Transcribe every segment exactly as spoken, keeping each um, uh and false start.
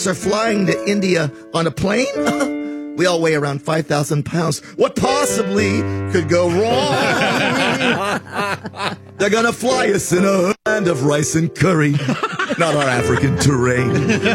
us are flying to India on a plane? We all weigh around five thousand pounds. What possibly could go wrong? They're going to fly us in a land of rice and curry, not our African terrain.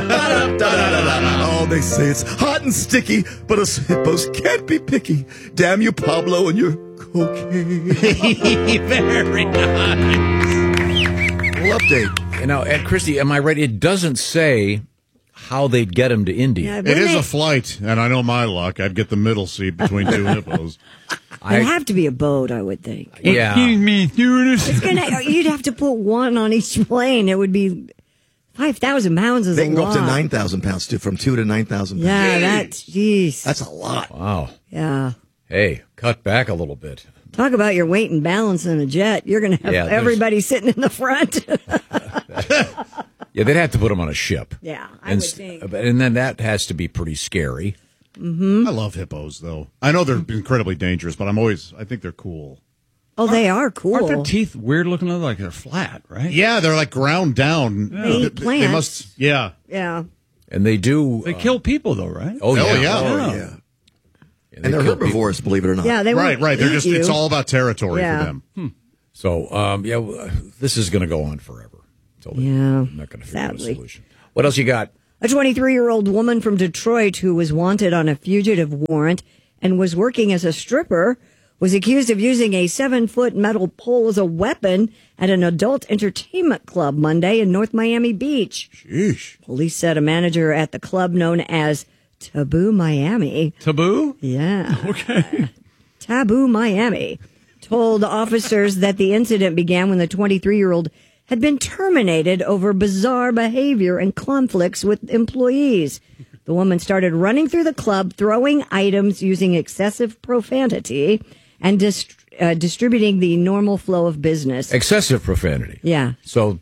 Oh, they say it's hot and sticky, but us hippos can't be picky. Damn you, Pablo, and your cocaine. Very nice. We'll update. You know, and Christy, am I right? It doesn't say how they'd get him to India. Yeah, It wouldn't is they- a flight, and I know my luck. I'd get the middle seat between two hippos. It'd have to be a boat, I would think. Yeah. Excuse me, stewardess. It's gonna. You'd have to put one on each plane. It would be five thousand pounds. Is They a can go up to lot. nine thousand pounds, too, from two to nine thousand pounds. Yeah, that's jeez. That's a lot. Wow. Yeah. Hey, cut back a little bit. Talk about your weight and balance in a jet. You're going to have Yeah, there's- everybody sitting in the front. Yeah, they'd have to put him on a ship. Yeah, I and, would think. And then that has to be pretty scary. Mm-hmm. I love hippos, though. I know they're incredibly dangerous, but I'm always, I think they're cool. Oh, they are cool. Aren't their teeth weird looking? Like they're flat, right? Yeah, they're like ground down. They eat They plants. must, yeah. Yeah. And they do. They uh, kill people, though, right? Oh, yeah. Oh, yeah. Oh, Yeah. yeah. And, And they they're kill people. herbivores, believe it or not. Yeah, they Right, won't right. They're eat just, you. it's all about territory Yeah. for them. So, um, yeah, well, this is going to go on forever. So they- Yeah, I'm not going to figure out a sadly. solution. What else you got? A twenty-three-year-old woman from Detroit who was wanted on a fugitive warrant and was working as a stripper was accused of using a seven-foot metal pole as a weapon at an adult entertainment club Monday in North Miami Beach. Sheesh. Police said a manager at the club known as Taboo Miami. Taboo? Yeah. Okay. Taboo Miami told officers that the incident began when the twenty-three-year-old had been terminated over bizarre behavior and conflicts with employees. The woman started running through the club, throwing items using excessive profanity and dist- uh, distributing the normal flow of business. Excessive profanity. Yeah. So,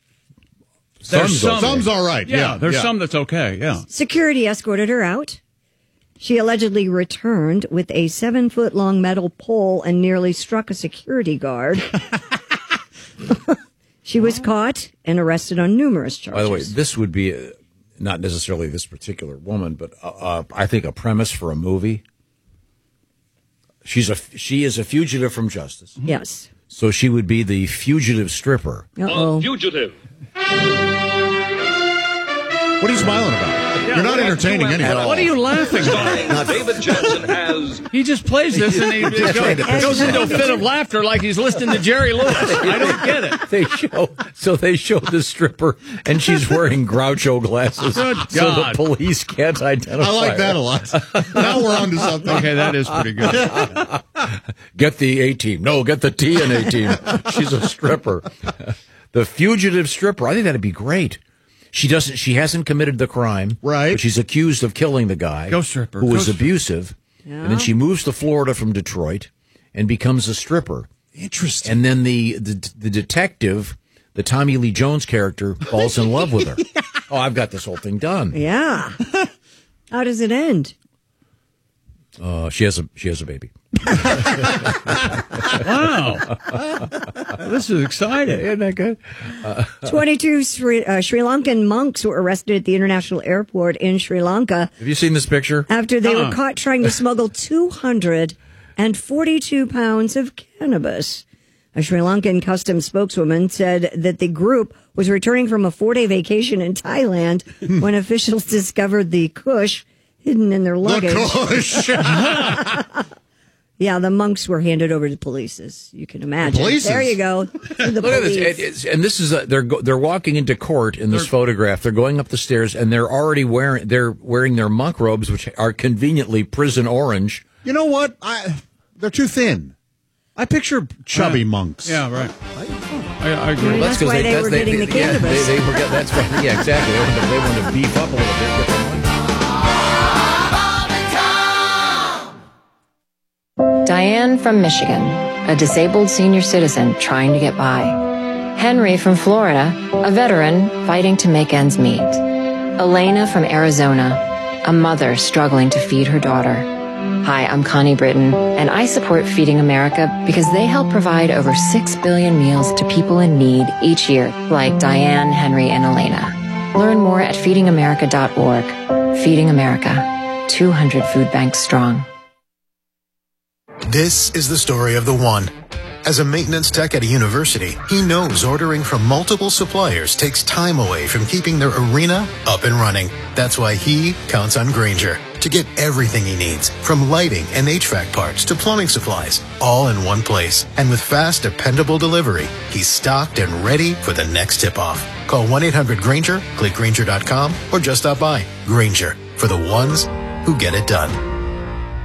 There's some's some. okay. Some's all right. Yeah, Yeah, there's yeah. some that's okay. Yeah. Security escorted her out. She allegedly returned with a seven-foot-long metal pole and nearly struck a security guard. She was caught and arrested on numerous charges. By the way, this would be uh, not necessarily this particular woman, but uh, uh, I think a premise for a movie. She's a she is a fugitive from justice, Yes. so she would be the fugitive stripper. Uh-oh. Fugitive. What are you smiling about? You're not entertaining anyone. What are you laughing at? David Jensen as He just plays this and he goes, goes into a fit of laughter like he's listening to Jerry Lewis. I don't get it. They show so they show the stripper, and she's wearing Groucho glasses, Good so the God. police can't identify. I like her. that a lot. Now we're on to something. Okay, that is pretty good. Get the A team. No, get the T and A team. She's a stripper. The fugitive stripper. I think that'd be great. She doesn't. She hasn't committed the crime, Right. But she's accused of killing the guy, Go stripper. who Go was stripper. abusive, and then she moves to Florida from Detroit and becomes a stripper. Interesting. And then the the, the detective, the Tommy Lee Jones character, falls in love with her. Oh, I've got this whole thing done. Yeah. How does it end? Uh, she has a she has a baby. Wow. This is exciting. Isn't that good? twenty-two Sri, uh, Sri Lankan monks were arrested at the international airport in Sri Lanka Have you seen this picture? after they Uh-uh. were caught trying to smuggle two hundred forty-two pounds of cannabis. A Sri Lankan customs spokeswoman said that the group was returning from a four-day vacation in Thailand when officials discovered the kush hidden in their luggage. The Kush. Yeah, the monks were handed over to police, as you can imagine. police? There you go. To the Look at police. this, It- it's- and this is a, they're go, they're walking into court in this photograph. They're going up the stairs, and they're already wearing they're wearing their monk robes, which are conveniently prison orange. You know what? I they're too thin. I picture chubby monks. Yeah, right. I, I agree. Maybe that's why they were getting the yeah, cannabis. They, they were get, that's right. Yeah, exactly. They wanted, to, they wanted to beef up a little bit. Get their money. Diane from Michigan, a disabled senior citizen trying to get by. Henry from Florida, a veteran fighting to make ends meet. Elena from Arizona, a mother struggling to feed her daughter. Hi, I'm Connie Britton, and I support Feeding America because they help provide over six billion meals to people in need each year, like Diane, Henry, and Elena. Learn more at feeding america dot org. Feeding America, two hundred food banks strong. This is the story of the one. As a maintenance tech at a university, he knows ordering from multiple suppliers takes time away from keeping their arena up and running. That's why he counts on Grainger to get everything he needs, from lighting and H V A C parts to plumbing supplies, all in one place. And with fast, dependable delivery, he's stocked and ready for the next tip-off. Call one eight hundred Grainger, click Grainger dot com, or just stop by. Grainger, for the ones who get it done.